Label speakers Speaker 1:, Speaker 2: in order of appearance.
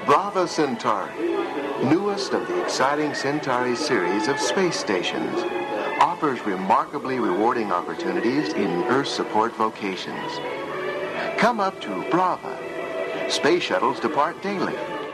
Speaker 1: Brava Centauri, newest of the exciting Centauri series of space stations, offers remarkably rewarding opportunities in Earth support vocations. Come up to Brava. Space shuttles depart daily